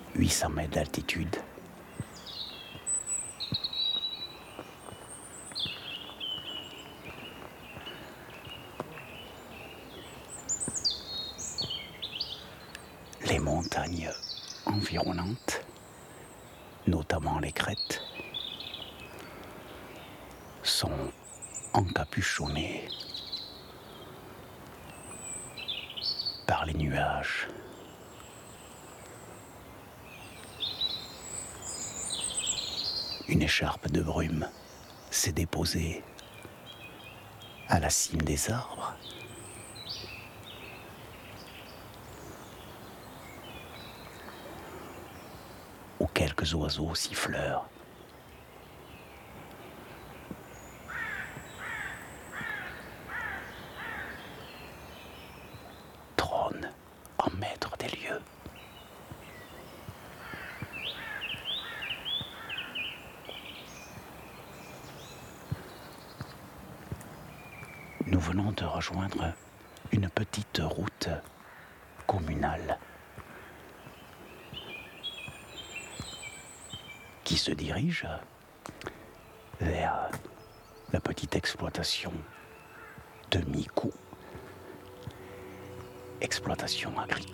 800 mètres d'altitude. Les montagnes environnantes, notamment les crêtes, sont encapuchonnées par les nuages. Une écharpe de brume s'est déposée à la cime des arbres. Où quelques oiseaux siffleurs trônent en maître des lieux. Nous venons de rejoindre une petite route communale qui se dirige vers la petite exploitation de Micou, exploitation agricole.